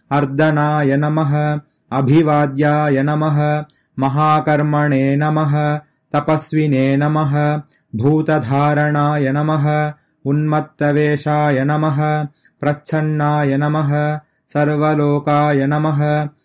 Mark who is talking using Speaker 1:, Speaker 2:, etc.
Speaker 1: अर्दनाय नमः अभिवाद्याय नमः महाकर्मणे नमः तपस्विने नमः भूतधारणाय नमः उन्मत्तवेषाय नमः प्रच्छन्नाय नमः सर्वलोकाय नमः